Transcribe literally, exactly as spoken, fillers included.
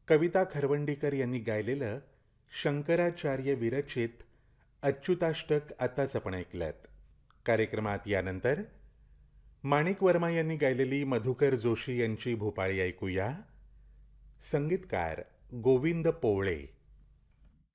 कविता खरवंडीकर यांनी गायलेलं शंकराचार्य विरचित अच्युताष्टक आताच आपण ऐकल्यात. कार्यक्रमात यानंतर माणिक वर्मा यांनी गायलेली मधुकर जोशी यांची भूपाळी ऐकूया. संगीतकार गोविंद पोवळे.